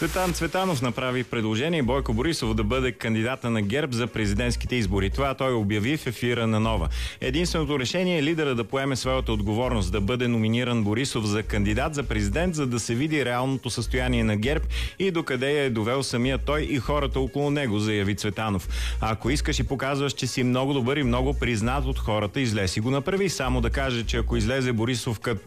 Цветан Цветанов направи предложение Бойко Борисов да бъде кандидата на ГЕРБ за президентските избори. Това той обяви в ефира на Нова. Единственото решение е лидера да поеме своята отговорност, да бъде номиниран Борисов за кандидат за президент, за да се види реалното състояние на ГЕРБ и докъде я е довел самия той и хората около него, заяви Цветанов. Ако искаш и показваш, че си много добър и много признат от хората, излез и го направи. Само да каже, че ако излезе Борисов като